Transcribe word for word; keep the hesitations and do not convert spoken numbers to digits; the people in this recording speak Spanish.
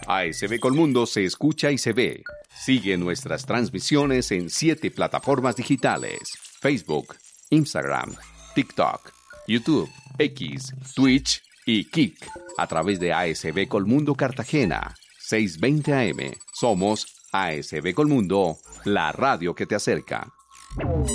A S B Colmundo se escucha y se ve. Sigue nuestras transmisiones en siete plataformas digitales: Facebook, Instagram, TikTok, YouTube, X, Twitch y Kick. A través de A S B Colmundo Cartagena, seiscientos veinte A M. Somos A S B Colmundo, la radio que te acerca.